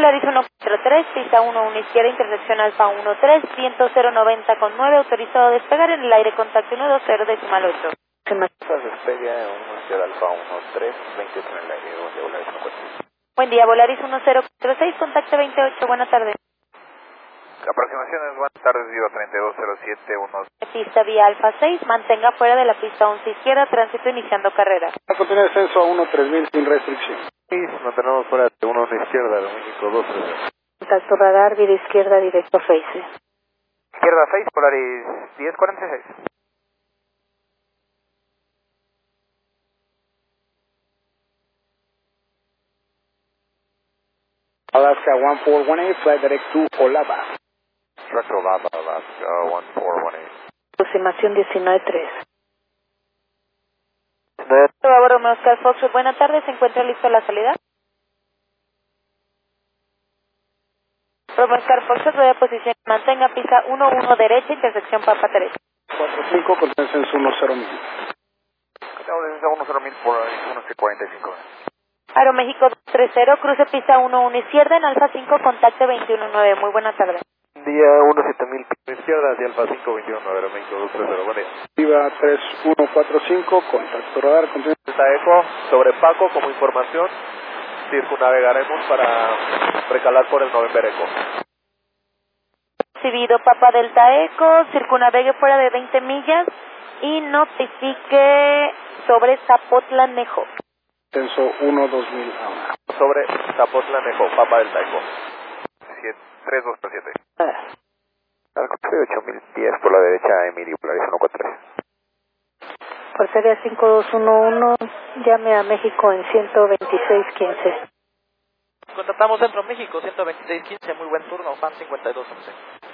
Polaris 143, pista 11 izquierda, intersección Alfa 13, viento 090 con 9, autorizado a despegar en el aire, contacto 120 decimal 8. Despegue 1 izquierda Alfa 13, 28 en el aire, buen día Polaris 143. Buen día, Volaris 1046, contacto 28, buena tarde. Aproximaciones, buenas tardes, Viva 3207, Pista vía Alfa 6, mantenga fuera de la pista 11 izquierda, tránsito iniciando carrera. A continuar descenso a 3000 sin restricción. Sí, mantenemos fuera de 1 izquierda, Aeroméxico 230. Contacto radar, vida izquierda, directo Face. Izquierda 6, Polaris 1046. Alaska 1418, flight direct to Olava. Director Olava, Alaska 1418. Aproximación 19-3. Bravo Romeo Oscar Fox, buena tarde, ¿se encuentra listo la salida? Romeo Oscar Fox, voy a posición, mantenga pista 11 derecha, intersección Papa 3. 45 con descenso 10.000. Estamos descenso 10.000 Polaris 145. Aeroméxico 230, cruce pista 11 izquierda en Alfa 5, contacto 219, muy buena tarde. Día 17000 izquierda hacia Alfa 521, Aeroméxico 230, buen día. Viva 3145, contacto radar, continúa. Delta Eco, sobre Paco como información, circunnavegaremos para recalar por el November Eco. Recibido Papa Delta Eco, circunnavegue fuera de 20 millas y notifique sobre Zapotlanejo. Descenso 1-2000 ahora. Sobre Zapotlanejo, Papa Delta Eco. 3237. Al contrario, 8000 pies por la derecha, Emilio, Polaris 143. Por serie 5211, llame a México en 12615. Contratamos Centro México, 12615, muy buen turno, fan 5211.